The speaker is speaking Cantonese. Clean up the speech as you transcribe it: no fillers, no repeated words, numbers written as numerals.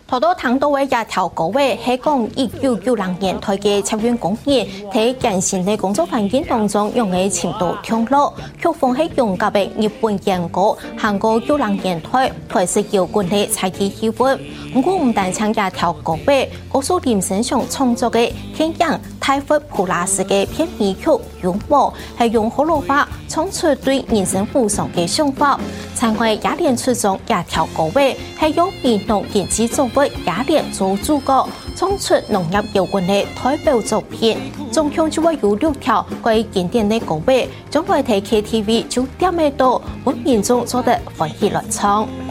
土豆糖度嘅一條高位係講1990年台嘅插運工業喺艱辛嘅工作環境當中用嘅程度強落，曲風係用夾嘅日本研究韓國90年代開始搖滾嘅採氣氣氛。不過唔但參加一條高位，嗰首林生祥創作嘅天陽泰弗普拉斯嘅片尾曲《擁抱》係用河洛話唱出對人生無常嘅想法。參會雅典出眾一條高位係用變動研製作為雅典做主角，唱出農業搖滾嘅代表作品。總共就會有6條關於經典嘅高位，將會喺 KTV 酒店嘅度，為民眾做得歡喜樂唱。